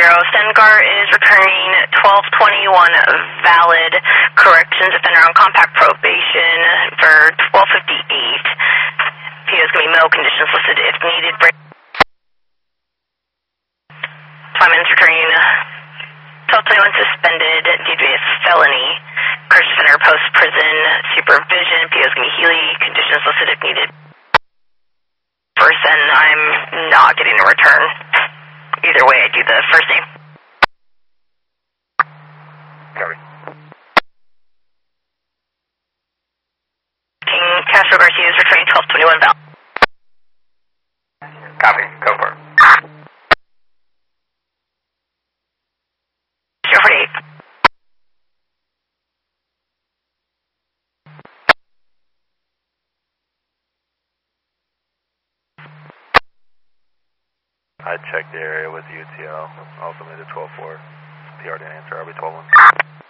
Sengar is returning 1221 valid corrections offender on compact probation for 1258. PO is going to be no conditions listed if needed. 5 minutes returning 1221 suspended due to a felony. Corrections offender post-prison supervision. PO is going to be Healy. Conditions listed if needed. First, and I'm not getting a return. Either way, I do the first name. Copy. King Castro Garcia is returning 1221 valid. Copy. Go for it. 048. I checked the area with UTL, also made a 12-4. PR didn't answer, I'll be 12-1.